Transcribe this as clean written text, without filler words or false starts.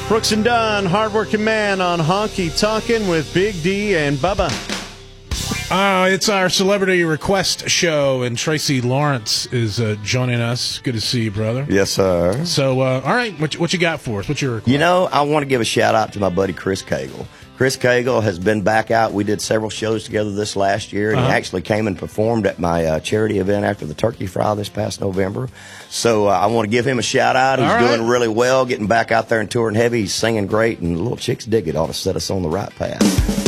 Brooks and Dunn, hardworking man on Honky Tonkin' with Big D and Bubba. It's our celebrity request show, and Tracy Lawrence is joining us. Good to see you, brother. Yes, sir. So, all right, what you got for us? What's your request? I want to give a shout-out to my buddy Chris Cagle. Chris Cagle has been back out. We did several shows together this last year, and he actually came and performed at my charity event after the Turkey Fry this past November. So I want to give him a shout-out. He's doing really well, getting back out there and touring heavy. He's singing great, and Little Chicks Dig It ought to set us on the right path.